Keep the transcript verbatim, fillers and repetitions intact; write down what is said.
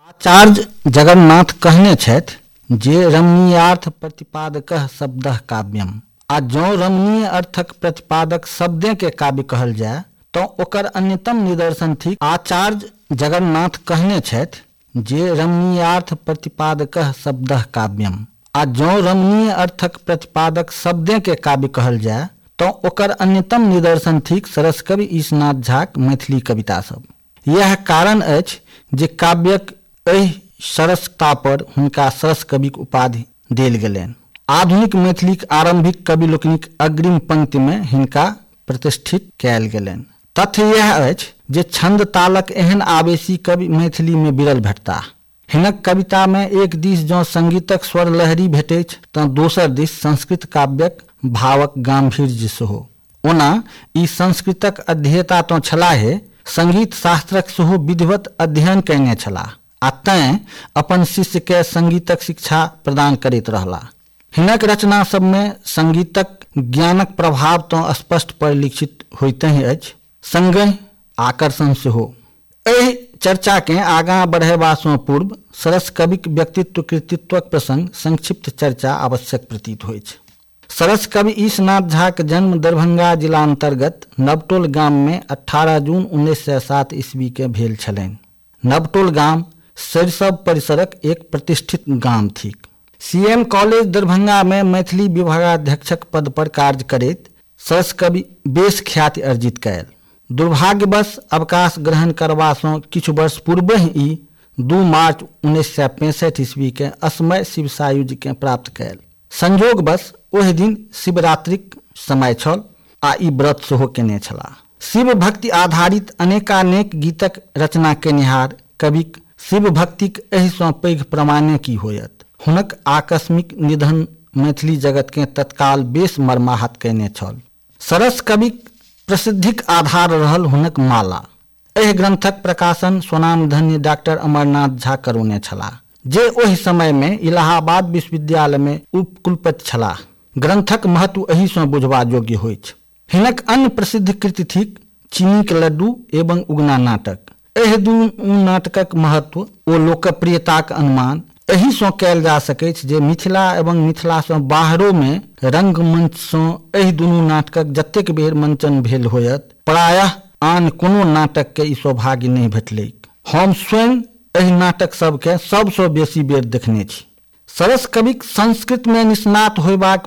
आचार्य जगन्नाथ कहने छथि जे रमणीयार्थ प्रतिपादकः शब्दः काव्यम। आ जँ रमणीय अर्थक प्रतिपादक शब्दे के काव्य कहल जाय तो ओकर अन्यतम निदर्शन थिक आचार्य जगन्नाथ कहने छथि जे रमणीयार्थ प्रतिपादकः शब्दः काव्यम। आ जँ रमणीय अर्थक प्रतिपादक शब्दे के काव्य कहल जाय तो ओकर अन्यतम निदर्शन थिक सरस कवि ईशनाथ झाक मैथिली कविता सब। यह कारण अछि जे काव्यक एहि सरसता पर हुनका सरस कविक उपाधि देल गेलनि। आधुनिक मैथिलीक आरंभिक कवि लोकनिक अग्रिम पंक्ति में हिनका प्रतिष्ठित कयल गेलनि। तथ्य यह अछि जे छंद तालक एहन आवेशी कवि मैथिली में बिरल भेटताह। हिनक कविता में एक दिस जँ संगीतक स्वर लहरी भेटैछ तऽ दोसर दिस संस्कृत काव्यक भावक गांभीर्य सेहो। ओना ई संस्कृतक अध्येता तऽ छलाहे, संगीत शास्त्रक सेहो विधिवत अध्ययन कयने छलाह आ तें अपन शिष्य के संगीतक शिक्षा प्रदान करैत रहलाह। हिनक रचना सब में संगीतक ज्ञानक प्रभाव तो स्पष्ट परिलक्षित होइते ही अछि, संगहि आकर्षण सेहो। एहि चर्चा के आगाँ बढ़ेबासँ पूर्व सरस कविक व्यक्तित्व कृतित्वक प्रसंग संक्षिप्त चर्चा आवश्यक प्रतीत होइछ। सरस कवि ईशनाथ झा के जन्म दरभंगा जिला अंतर्गत नवटोल गाम में अठारह जून उन्नीस सौ सात ईस्वी के भेल छलनि। नवटोल गाम सरिसब परिसरक एक प्रतिष्ठित गाम थिक। सीएम कॉलेज दरभंगा में मैथिली विभागाध्यक्षक पद पर कार्य करैत सरस कवि बेस ख्याति अर्जित कयल। दुर्भाग्यवश अवकाश ग्रहण करबासँ किछु वर्ष पूर्व ही ई दू मार्च उन्नीस सौ पैंसठ ईस्वी के असमय शिवसायुज के प्राप्त कयल। संजोगवश ओहि दिन शिवरात्रिक समय छल आ ई व्रत सेहो केने छलाह। शिव भक्ति आधारित अनेकानेक गीतक रचना केनिहार कविक शिव भक्तिक एहिसँ पैघ प्रमाणे की होयत। हुनक आकस्मिक निधन मैथिली जगत के तत्काल बेस मर्माहत कयने छल। सरस कविक प्रसिद्धिक आधार रहल हुनक माला। एहि ग्रंथक प्रकाशन स्वनामधन्य डॉक्टर अमरनाथ झा करौने छलाह, जे ओहि समय में इलाहाबाद विश्वविद्यालय में उपकुलपति छलाह। ग्रंथक महत्व एहि सँ बुझबा योग्य होइछ। हिनक अन्य प्रसिद्ध कृति थिक चीनीक लड्डू एवं उगना नाटक। एहि दू नाटकक महत्व ओ लोकप्रियताक अनुमान एहि सँ कयल जा सकैछ जे मिथिला एवं मिथिला सँ बाहरो में रंगमंच सँ एहि दुनू नाटकक जतेक बेर मंचन भेल होयत, प्रायः आन कोनो नाटक के ई सौभाग्य नहीं भेटलैक। हम स्वयं एहि नाटक सबके सबसँ बेसी बेर देखने छी। सरस कविक संस्कृत में निष्णात होयबाक